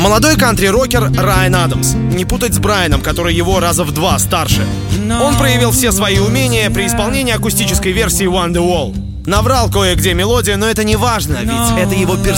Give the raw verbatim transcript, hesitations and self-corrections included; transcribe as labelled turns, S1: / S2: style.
S1: Молодой кантри-рокер Райан Адамс. Не путать с Брайаном, который его раза в два старше. Он проявил все свои умения при исполнении акустической версии Wonderwall. Наврал кое-где мелодию, но это не важно, ведь это его персонаж.